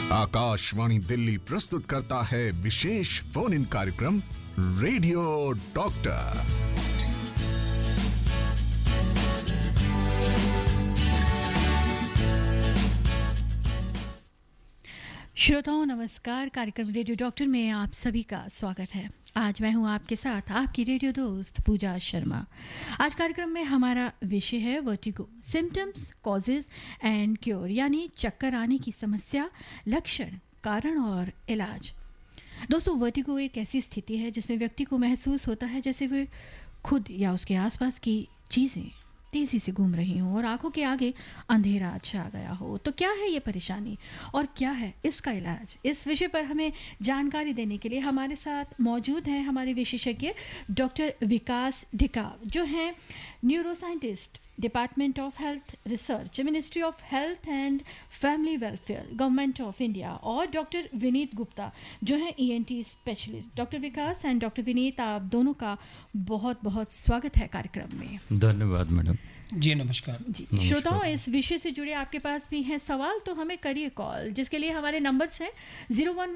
आकाशवाणी दिल्ली प्रस्तुत करता है विशेष फोन इन कार्यक्रम रेडियो डॉक्टर। श्रोताओं नमस्कार। कार्यक्रम रेडियो डॉक्टर में आप सभी का स्वागत है। आज मैं हूं आपके साथ आपकी रेडियो दोस्त पूजा शर्मा। आज कार्यक्रम में हमारा विषय है vertigo, symptoms, causes and cure, यानी चक्कर आने की समस्या, लक्षण, कारण और इलाज। दोस्तों, वर्टिगो एक ऐसी स्थिति है जिसमें व्यक्ति को महसूस होता है जैसे वे खुद या उसके आसपास की चीज़ें तेज़ी से घूम रही हों और आंखों के आगे अंधेरा छा गया हो। तो क्या है ये परेशानी और क्या है इसका इलाज? इस विषय पर हमें जानकारी देने के लिए हमारे साथ मौजूद हैं हमारे विशेषज्ञ डॉक्टर विकास ढिकाव, जो हैं neuroscientist, department of health research, ministry of health and family welfare, government of India, और डॉक्टर विनीत गुप्ता, जो हैं ENT specialist. Doctor Vikas and doctor Vineet, आप दोनों का बहुत बहुत स्वागत है कार्यक्रम में। धन्यवाद मैडम जी। नमस्कार जी। श्रोताओं, इस विषय से जुड़े आपके पास भी हैं सवाल तो हमें करिए कॉल, जिसके लिए हमारे नंबर्स हैं 01